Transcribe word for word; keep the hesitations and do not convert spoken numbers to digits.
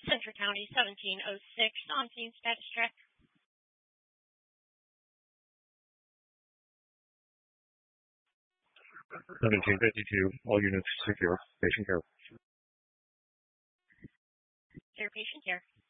Central County seventeen oh six on scene status check. seventeen fifty-two, all units secure. Patient care. Clear patient care.